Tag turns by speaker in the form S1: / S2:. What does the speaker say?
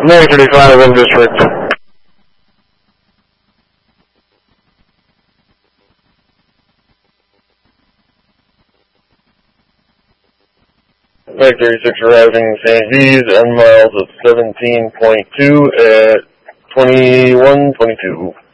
S1: 935 in district. Flight 36 arriving St. V's and miles of 17.2 at 21:22.